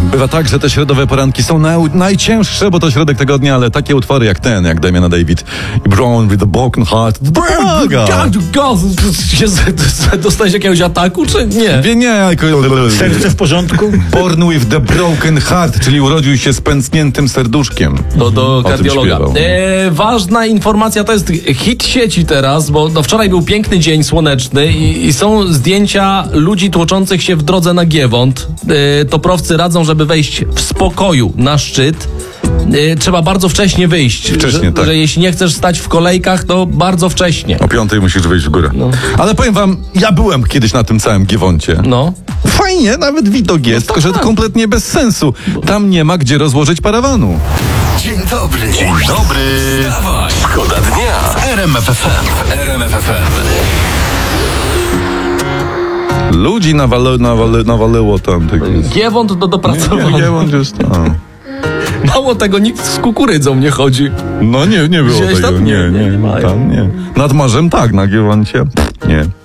Bywa tak, że te środowe poranki są najcięższe, bo to środek tego dnia, ale takie utwory jak ten, jak Damiana David i Brown with a Broken Heart, to pomaga. Dostałeś jakiegoś ataku, czy nie? Nie, Serce w porządku? Born with the Broken Heart, czyli urodził się z pęcniętym serduszkiem. Do kardiologa. śpiewał. Ważna informacja, to jest hit sieci teraz, bo wczoraj był piękny dzień słoneczny i są zdjęcia ludzi tłoczących się w drodze na Giewont. Toprowcy radzą, żeby wejść w spokoju na szczyt. Trzeba bardzo wcześnie wyjść. Wcześnie, tak. Że jeśli nie chcesz stać w kolejkach, to bardzo wcześnie. O 5 musisz wyjść w górę. No. Ale powiem wam, ja byłem kiedyś na tym całym Giewoncie. No. Fajnie, nawet widok jest, tylko że to kompletnie bez sensu. Tam nie ma gdzie rozłożyć parawanu. Dzień dobry. Dzień dobry. Wstawaj. Szkoda dnia w RMF FM. RMF FM. Ludzi nawaliło tam. Giewont do dopracowania. Giewont jest tam. Mało tego, nikt z kukurydzą nie chodzi. No nie było Wziąłeś tego. tam? Nie mają. Tam nie. Nad morzem tak, na Giewoncie nie.